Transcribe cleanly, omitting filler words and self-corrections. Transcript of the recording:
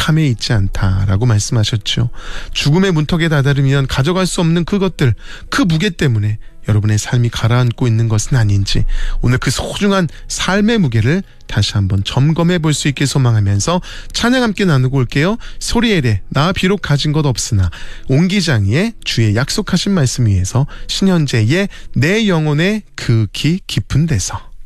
함에 있지 않다라고 말씀하셨죠. 죽음의 문턱에 다다르면 가져갈 수 없는 그것들, 그 무게 때문에 여러분의 삶이 가라앉고 있는 것은 아닌지 오늘 그 소중한 삶의 무게를 다시 한번 점검해 볼 수 있게 소망하면서 찬양 함께 나누고 올게요. 소리엘의 나 비록 가진 것 없으나, 옹기장이의 주의 약속하신 말씀 위에서, 신현재의 내 영혼의 그 깊은 데서.